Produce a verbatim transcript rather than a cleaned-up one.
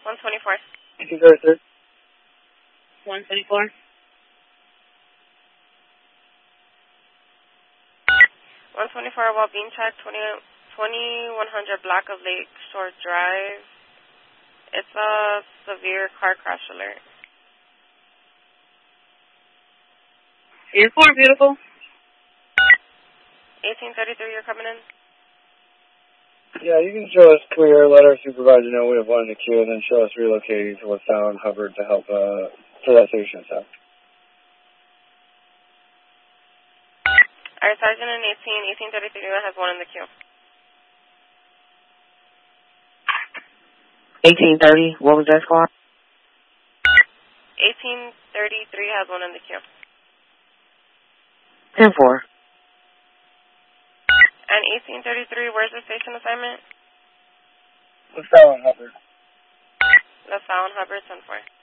one twenty-four. eighteen thirty-three. one twenty-four. one twenty-four, well-being check, twenty-one hundred block of Lake Shore Drive. It's a severe car crash alert. eight four, beautiful. eighteen thirty-three, you're coming in? Yeah, you can show us clear, let our supervisor know we have one in the queue, and then show us relocating to LaSalle and Hubbard to help uh, for that station itself. All right, Sergeant in eighteen, eighteen thirty-three has one in the queue. eighteen thirty, what was that squad? eighteen thirty-three has one in the queue. ten four. And eighteen thirty-three, where's the station assignment? LaSalle and Hubbard. LaSalle and Hubbard, ten four.